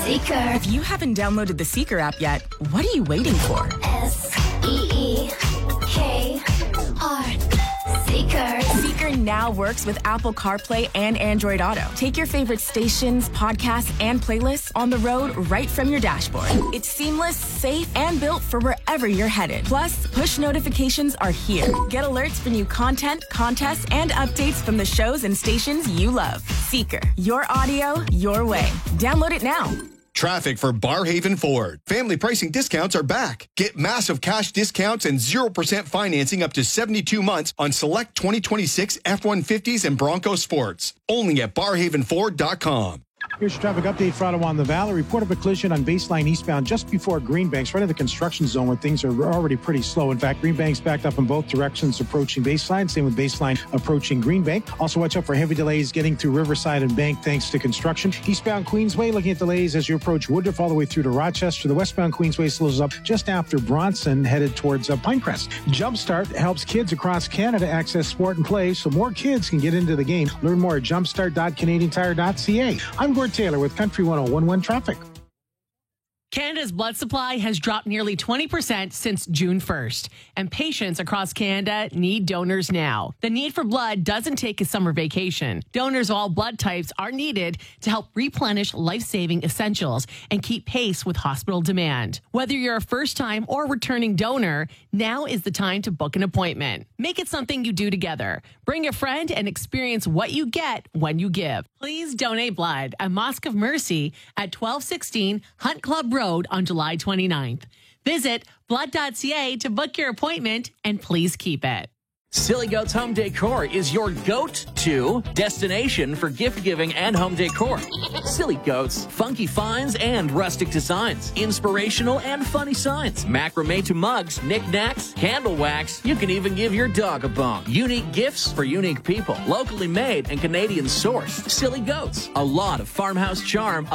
Seeker. If you haven't downloaded the Seeker app yet, what are you waiting for? SEEKR. Seeker. Seeker now works with Apple CarPlay and Android Auto. Take your favorite stations, podcasts, and playlists on the road right from your dashboard. It's seamless, safe, and built for wherever you're headed. Plus, push notifications are here. Get alerts for new content, contests, and updates from the shows and stations you love. Seeker. Your audio, your way. Download it now. Traffic for Barrhaven Ford. Family pricing discounts are back. Get massive cash discounts and 0% financing up to 72 months on select 2026 F-150s and Bronco Sports. Only at barrhavenford.com. Here's your traffic update for Ottawa on the Valley. Report of a collision on Baseline eastbound just before Greenbanks, right in the construction zone where things are already pretty slow. In fact, Greenbanks backed up in both directions approaching Baseline. Same with Baseline approaching Greenbank. Also, watch out for heavy delays getting through Riverside and Bank thanks to construction. Eastbound Queensway, looking at delays as you approach Woodruff all the way through to Rochester. The westbound Queensway slows up just after Bronson, headed towards Pinecrest. Jumpstart helps kids across Canada access sport and play so more kids can get into the game. Learn more at jumpstart.canadiantire.ca. I'm Gord Taylor with Country 101.1 Traffic. Canada's blood supply has dropped nearly 20% since June 1st, and patients across Canada need donors now. The need for blood doesn't take a summer vacation. Donors of all blood types are needed to help replenish life-saving essentials and keep pace with hospital demand. Whether you're a first-time or returning donor, now is the time to book an appointment. Make it something you do together. Bring a friend and experience what you get when you give. Please donate blood at Mosque of Mercy at 1216 Hunt Club Road on July 29th. Visit blood.ca to book your appointment and please keep it. Silly Goats Home Decor is your go-to destination for gift giving and home decor. Silly Goats, funky finds and rustic designs, inspirational and funny signs, macrame to mugs, knickknacks, candle wax. You can even give your dog a bone. Unique gifts for unique people, locally made and Canadian sourced. Silly Goats, a lot of farmhouse charm.